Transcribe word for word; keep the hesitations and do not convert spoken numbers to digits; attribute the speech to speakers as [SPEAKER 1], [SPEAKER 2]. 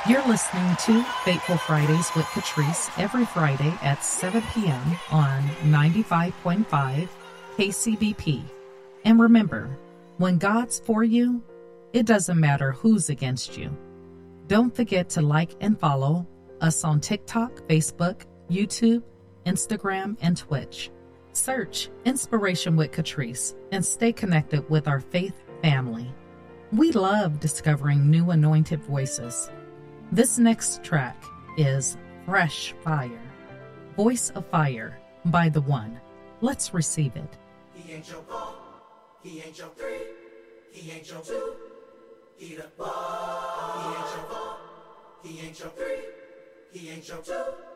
[SPEAKER 1] You're listening to Fateful Fridays with Patrice every Friday at seven p.m. on ninety-five point five K C B P. And remember, when God's for you, it doesn't matter who's against you. Don't forget to like and follow us on TikTok, Facebook, YouTube, Instagram, and Twitch. Search Inspiration with Catrice and stay connected with our faith family. We love discovering new anointed voices. This next track is Fresh Fire, Voice of Fire by The One. Let's receive it.
[SPEAKER 2] He ain't your four, he ain't your three, he ain't your two, he the one. He ain't your four, he ain't your three, he ain't your two.